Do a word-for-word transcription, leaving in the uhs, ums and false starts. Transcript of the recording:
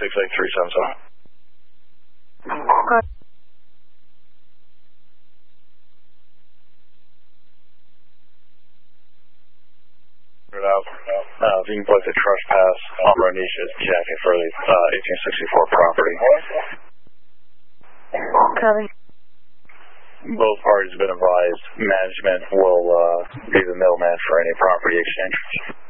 six eight three seven seven. Okay. Uh, if you can place a trespass on Ronicia's Jackie Furley, uh, eighteen sixty-four property. Copy. Both parties have been advised management will uh, be the middleman for any property exchange.